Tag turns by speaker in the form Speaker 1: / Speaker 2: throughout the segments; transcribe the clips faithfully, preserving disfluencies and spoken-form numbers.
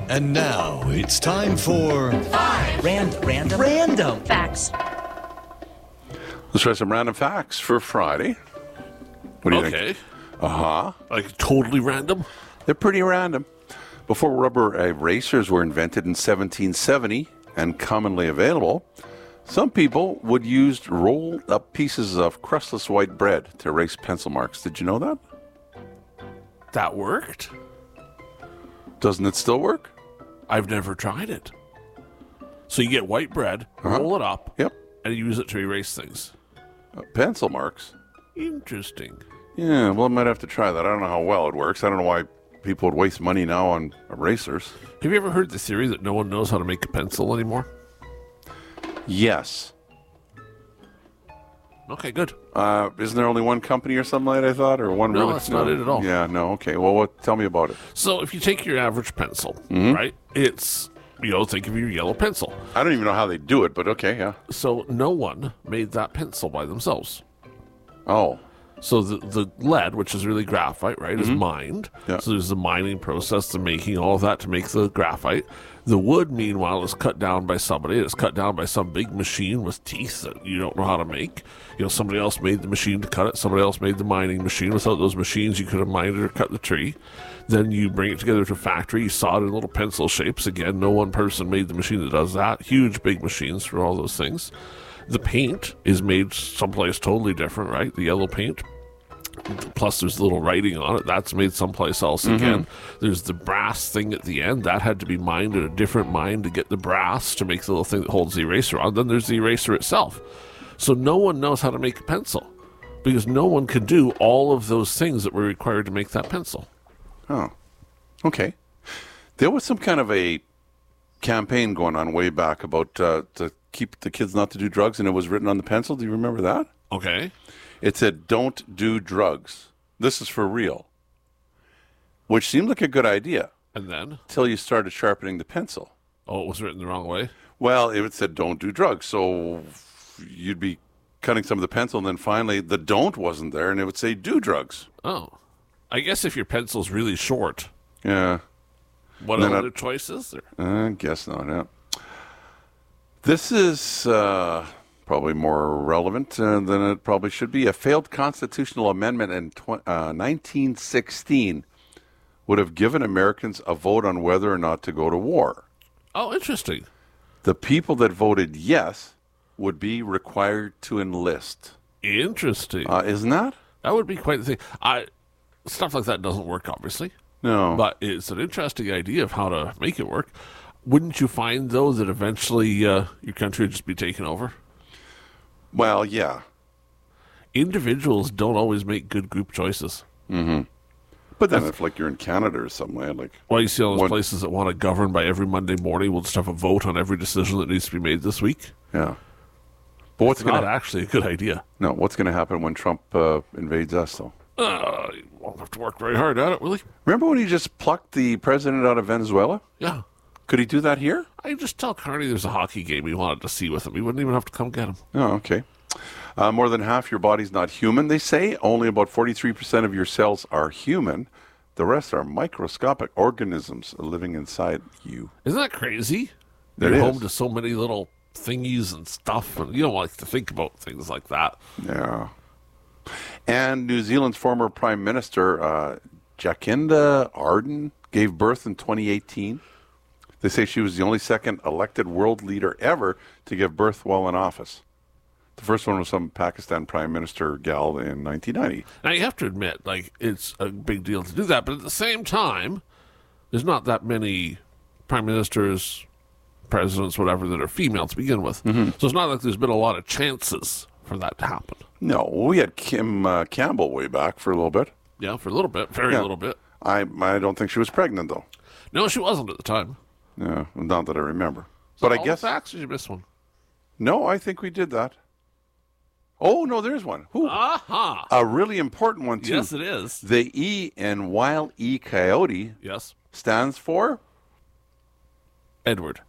Speaker 1: And now it's time for
Speaker 2: Five random, random, random
Speaker 3: Facts.
Speaker 4: Let's try some random facts for Friday. What do you
Speaker 5: Okay.
Speaker 4: think? Uh-huh.
Speaker 5: Like totally random?
Speaker 4: They're pretty random. Before rubber erasers were invented in seventeen seventy and commonly available, some people would use rolled up pieces of crustless white bread to erase pencil marks. Did you know that?
Speaker 5: That worked?
Speaker 4: Doesn't it still work?
Speaker 5: I've never tried it. So you get white bread,
Speaker 4: Uh-huh.
Speaker 5: roll it up,
Speaker 4: Yep.
Speaker 5: and use it to erase things.
Speaker 4: Uh, pencil marks.
Speaker 5: Interesting.
Speaker 4: Yeah, well, I might have to try that. I don't know how well it works. I don't know why people would waste money now on erasers.
Speaker 5: Have you ever heard the theory that no one knows how to make a pencil anymore?
Speaker 4: Yes.
Speaker 5: Okay, good.
Speaker 4: Uh, isn't there only one company or something like that, I thought? Or one
Speaker 5: No,
Speaker 4: really?
Speaker 5: that's not it at all.
Speaker 4: Yeah, no, okay. Well, what? Tell me about it.
Speaker 5: So if you take your average pencil,
Speaker 4: Mm-hmm.
Speaker 5: right, it's, you know, think of your yellow pencil.
Speaker 4: I don't even know how they do it, but okay, yeah.
Speaker 5: So no one made that pencil by themselves.
Speaker 4: Oh,
Speaker 5: So the, the lead, which is really graphite, right, is mined.
Speaker 4: Yeah.
Speaker 5: So there's the mining process, the making, all of that to make the graphite. The wood, meanwhile, is cut down by somebody. It's cut down by some big machine with teeth that you don't know how to make. You know, somebody else made the machine to cut it. Somebody else made the mining machine. Without those machines, you could have mined it or cut the tree. Then you bring it together to a factory. You saw it in little pencil shapes. Again, no one person made the machine that does that. Huge, big machines for all those things. The paint is made someplace totally different, right? The yellow paint. Plus, there's a little writing on it. That's made someplace else again. There's the brass thing at the end. That had to be mined at a different mine to get the brass to make the little thing that holds the eraser on. Then there's the eraser itself. So no one knows how to make a pencil because no one can do all of those things that were required to make that pencil.
Speaker 4: oh, okay. There was some kind of a campaign going on way back about uh, to keep the kids not to do drugs, and it was written on the pencil. Do you remember that?
Speaker 5: Okay.
Speaker 4: It said, "Don't do drugs. This is for real," which seemed like a good idea
Speaker 5: And then,
Speaker 4: until you started sharpening the pencil.
Speaker 5: oh, it was written the wrong way.
Speaker 4: Well, it said, "Don't do drugs," so you'd be cutting some of the pencil, and then finally the "don't" wasn't there, and it would say, "Do drugs."
Speaker 5: Oh. I guess if your pencil's really short,
Speaker 4: Yeah,
Speaker 5: what
Speaker 4: Then
Speaker 5: other
Speaker 4: I-
Speaker 5: choice is there?
Speaker 4: I guess not. Yeah. This is uh, probably more relevant uh, than it probably should be. A failed constitutional amendment in tw- uh, nineteen sixteen would have given Americans a vote on whether or not to go to war.
Speaker 5: Oh, interesting.
Speaker 4: The people that voted yes would be required to enlist.
Speaker 5: Interesting.
Speaker 4: Uh, isn't that?
Speaker 5: That would be quite the thing. I stuff like that doesn't work, obviously,
Speaker 4: No.
Speaker 5: but it's an interesting idea of how to make it work. Wouldn't you find, though, that eventually uh, your country would just be taken over?
Speaker 4: Well, yeah.
Speaker 5: Individuals don't always make good group choices.
Speaker 4: But then if like you're in Canada or somewhere, like
Speaker 5: Well, you see all those
Speaker 4: What-
Speaker 5: places that want to govern by every Monday morning will just have a vote on every decision that needs to be made this week.
Speaker 4: yeah. But what's
Speaker 5: It's
Speaker 4: going
Speaker 5: not
Speaker 4: to
Speaker 5: actually a good idea.
Speaker 4: no? What's going to happen when Trump uh, invades us, though?
Speaker 5: Uh, you won't have to work very hard at it, will he?
Speaker 4: Remember when he just plucked the president out of Venezuela?
Speaker 5: Yeah.
Speaker 4: Could he do that here?
Speaker 5: I just tell Carney there's a hockey game he wanted to see with him. He wouldn't even have to come get him.
Speaker 4: Oh, okay. Uh, more than half your body's not human, they say. Only about forty-three percent of your cells are human. The rest are microscopic organisms living inside you.
Speaker 5: Isn't that crazy?
Speaker 4: It
Speaker 5: You're
Speaker 4: is.
Speaker 5: home to so many little thingies and stuff, and you don't like to think about things like that.
Speaker 4: Yeah. And New Zealand's former Prime Minister, uh, Jacinda Ardern, gave birth in twenty eighteen. They say she was the only second elected world leader ever to give birth while in office. The first one was some Pakistan Prime Minister gal in nineteen ninety.
Speaker 5: Now, you have to admit, like, it's a big deal to do that, but at the same time, there's not that many prime ministers, presidents, whatever, that are female to begin with.
Speaker 4: Mm-hmm.
Speaker 5: So it's not like there's been a lot of chances for that to happen.
Speaker 4: No, we had Kim uh, Campbell way back for a little bit.
Speaker 5: Yeah, for a little bit, very
Speaker 4: Yeah.
Speaker 5: little bit.
Speaker 4: I I don't think she was pregnant, though.
Speaker 5: No, she wasn't at the time.
Speaker 4: Yeah, not that I remember.
Speaker 5: So
Speaker 4: But I
Speaker 5: all
Speaker 4: guess...
Speaker 5: the facts, or did you miss one?
Speaker 4: No, I think we did that. Oh, no, there's one. Ooh,
Speaker 5: Aha!
Speaker 4: a really important one, too.
Speaker 5: Yes, it is.
Speaker 4: The E in Wile E. Coyote
Speaker 5: Yes.
Speaker 4: stands for
Speaker 5: Edward.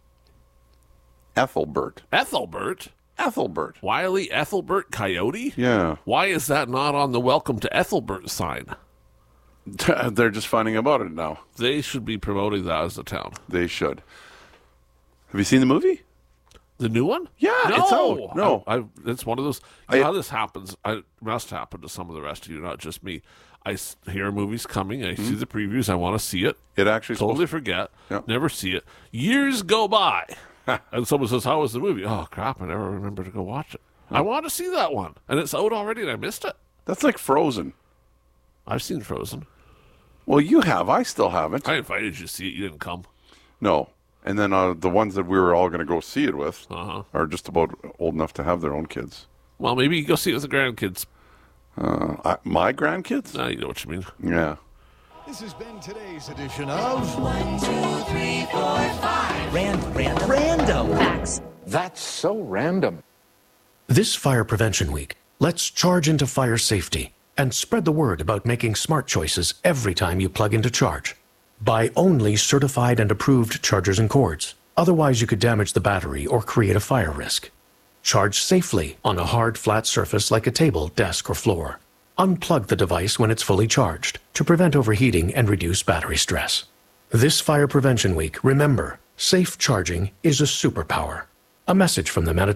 Speaker 4: Ethelbert.
Speaker 5: Ethelbert?
Speaker 4: Ethelbert.
Speaker 5: Wiley Ethelbert Coyote?
Speaker 4: Yeah.
Speaker 5: Why is that not on the Welcome to Ethelbert sign?
Speaker 4: They're just finding about it now.
Speaker 5: They should be promoting that as a town.
Speaker 4: They should. Have you seen the movie?
Speaker 5: The new one?
Speaker 4: Yeah,
Speaker 5: no!
Speaker 4: it's out. No.
Speaker 5: I, I, it's one of those. You know
Speaker 4: I-
Speaker 5: how this happens? I, it must happen to some of the rest of you, not just me. I s- hear a movie's coming. I see the previews. I want to see it.
Speaker 4: It actually
Speaker 5: Totally
Speaker 4: supposed-
Speaker 5: forget.
Speaker 4: Yeah.
Speaker 5: Never see it. Years go by, and someone says, "How was the movie?" Oh crap! I never remember to go watch it. I want to see that one, and it's out already, and I missed it.
Speaker 4: That's like Frozen.
Speaker 5: I've seen Frozen.
Speaker 4: Well, you have. I still haven't.
Speaker 5: I invited you to see it. You didn't come.
Speaker 4: No. And then uh, the ones that we were all going to go see it with
Speaker 5: Uh-huh.
Speaker 4: are just about old enough to have their own kids.
Speaker 5: Well, maybe you go see it with the grandkids.
Speaker 4: Uh, I, my grandkids?
Speaker 5: Now you know what you mean.
Speaker 4: Yeah.
Speaker 1: This has been today's edition of
Speaker 2: One, two, three, four, five. Random. Random. Random. Facts.
Speaker 3: That's so random.
Speaker 6: This Fire Prevention Week, let's charge into fire safety and spread the word about making smart choices every time you plug into charge. Buy only certified and approved chargers and cords. Otherwise, you could damage the battery or create a fire risk. Charge safely on a hard, flat surface like a table, desk, or floor. Unplug the device when it's fully charged to prevent overheating and reduce battery stress. This Fire Prevention Week, remember, safe charging is a superpower. A message from the Manitoba